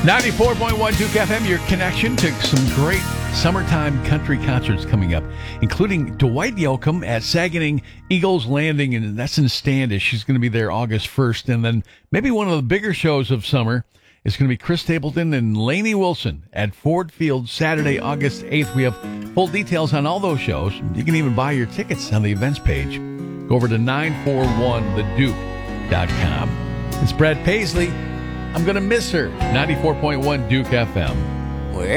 94.1 Duke FM, your connection to some great summertime country concerts coming up, including Dwight Yoakam at Saguenay Eagles Landing, and that's in Standish. She's going to be there August 1st. And then maybe one of the bigger shows of summer is going to be Chris Stapleton and Lainey Wilson at Ford Field Saturday, August 8th. We have full details on all those shows. You can even buy your tickets on the events page. Go over to 941theduke.com. It's Brad Paisley. I'm going to miss her. 94.1 Duke FM.